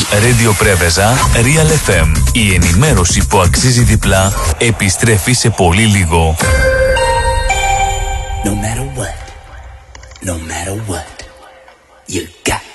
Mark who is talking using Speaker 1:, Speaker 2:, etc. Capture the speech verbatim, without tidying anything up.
Speaker 1: Radio Πρέβεζα, Real εφ εμ. Η ενημέρωση που αξίζει διπλά επιστρέφει σε πολύ λίγο.
Speaker 2: No matter what, no matter what, you got